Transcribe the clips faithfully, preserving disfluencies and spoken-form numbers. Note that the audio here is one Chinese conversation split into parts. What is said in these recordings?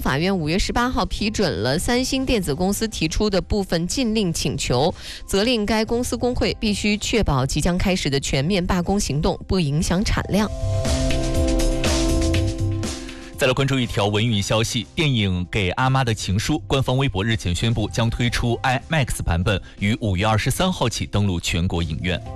法院五月十八号批准了三星电子公司提出的部分禁令请求，责令该公司工会必须确保即将开始的全面罢工行动不影响产量。 再来关注一条文娱消息，电影《给阿妈的情书》官方微博日前宣布将推出 IMAX 版本，于五月二十三号起登陆全国影院。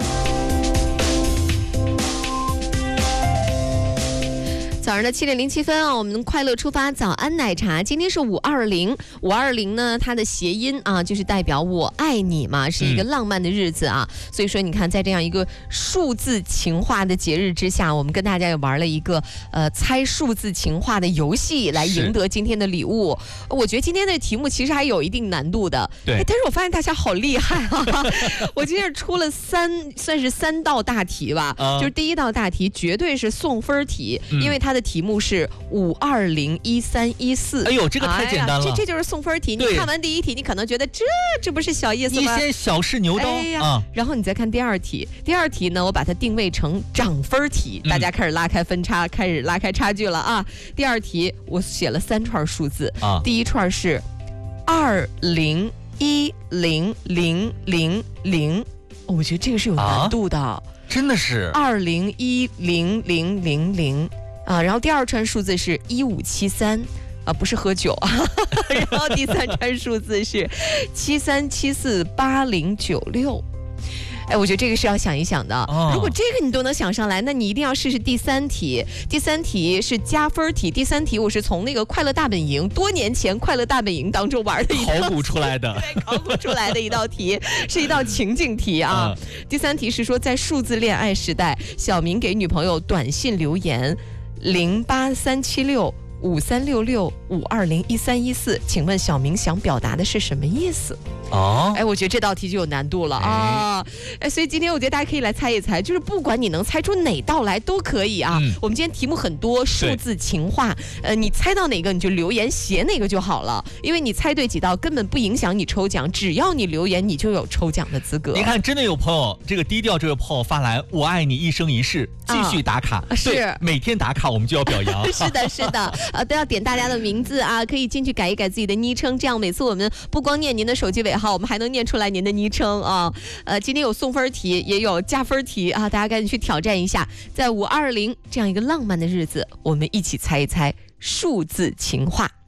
早上的七点零七分啊，我们快乐出发早安奶茶，今天是五二零，五二零呢，它的谐音啊，就是代表我爱你嘛，是一个浪漫的日子啊。嗯、所以说，你看，在这样一个数字情话的节日之下，我们跟大家也玩了一个呃猜数字情话的游戏，来赢得今天的礼物。我觉得今天的题目其实还有一定难度的， 对。 但是我发现大家好厉害啊！我今天出了三，算是三道大题吧，啊、就是第一道大题绝对是送分题，嗯、因为它的题目是五二零一三一四。 哎呦，这个太简单了， 哎、这这就是送分题。你看完第一题，你可能觉得这这不是小意思吗？ 一些小试牛刀、哎呀啊、 然后你再看第二题，第二题呢，我把它定位成涨分题，大家开始拉开分差，嗯、开始拉开差距了啊。第二题我写了三串数字，啊、第一串是二零一零零零零，我觉得这个是有难度的，啊、 真的是二零一零零零零。啊，然后第二串数字是一五七三，啊，不是喝酒啊。然后第三串数字是七三七四八零九六。哎，我觉得这个是要想一想的。哦、如果这个你都能想上来，那你一定要试试第三题。第三题是加分题。第三题我是从那个快乐大本营多年前快乐大本营当中玩的一道考古出来的， 对，考古出来的一道题，是一道情境题啊。嗯、第三题是说，在数字恋爱时代，小明给女朋友短信留言。零八三七六五三六六五二零一三一四，请问小明想表达的是什么意思？哦，哎，我觉得这道题就有难度了啊！哎，所以今天我觉得大家可以来猜一猜，就是不管你能猜出哪道来都可以啊。嗯、我们今天题目很多，数字情话，呃，你猜到哪个你就留言写哪个就好了，因为你猜对几道根本不影响你抽奖，只要你留言，你就有抽奖的资格。 你看，真的有朋友，这个低调这位朋友发来“我爱你一生一世”，继续打卡， 啊、是每天打卡，我们就要表扬。 是的，是的，呃，都要点大家的名字啊，可以进去改一改自己的昵称，这样每次我们不光念您的手机尾号，我们还能念出来您的昵称啊。呃，今天有送分题，也有加分题啊，大家赶紧去挑战一下。在五二零这样一个浪漫的日子，我们一起猜一猜数字情话。